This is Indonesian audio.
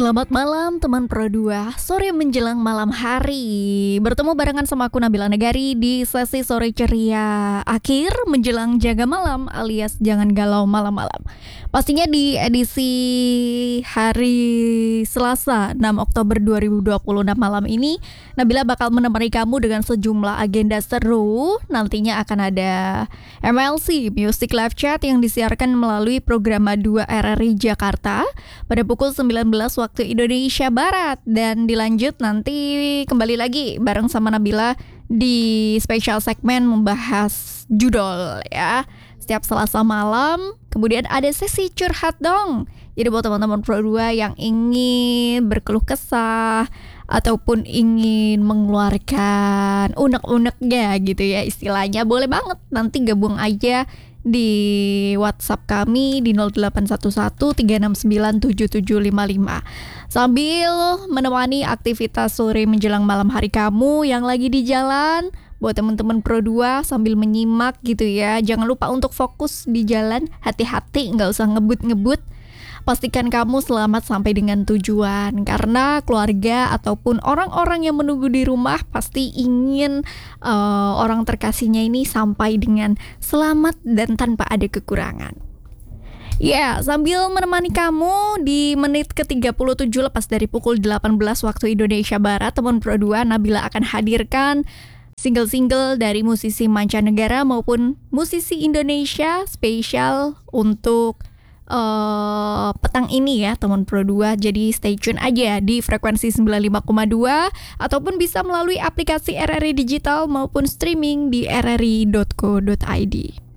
Selamat malam teman Pro 2, sore menjelang malam hari. Bertemu barengan sama aku Nabila Negari di sesi sore ceria akhir menjelang jaga malam alias jangan galau malam-malam. Pastinya di edisi hari Selasa 6 Oktober 2026 malam ini Nabila bakal menemani kamu dengan sejumlah agenda seru. Nantinya akan ada MLC Music Live Chat yang disiarkan melalui Programa 2 RRI Jakarta pada pukul 19 waktu Indonesia Barat, dan dilanjut nanti kembali lagi bareng sama Nabila di special segmen membahas judul ya setiap Selasa malam. Kemudian ada sesi curhat dong. Jadi buat teman-teman Pro 2 yang ingin berkeluh kesah ataupun ingin mengeluarkan unek-uneknya gitu ya istilahnya, boleh banget nanti gabung aja di WhatsApp kami di 0811-369-7755 sambil menemani aktivitas sore menjelang malam hari kamu yang lagi di jalan. Buat teman-teman Pro 2 sambil menyimak gitu ya, jangan lupa untuk fokus di jalan, hati-hati nggak usah ngebut-ngebut. Pastikan kamu selamat sampai dengan tujuan, karena keluarga ataupun orang-orang yang menunggu di rumah pasti ingin orang terkasihnya ini sampai dengan selamat dan tanpa ada kekurangan. Ya, sambil menemani kamu di menit ke-37 lepas dari pukul 18 waktu Indonesia Barat, teman Pro 2, Nabila akan hadirkan single-single dari musisi mancanegara maupun musisi Indonesia spesial untuk petang ini ya teman Pro 2. Jadi stay tune aja di frekuensi 95,2 ataupun bisa melalui aplikasi RRI Digital maupun streaming di rri.co.id.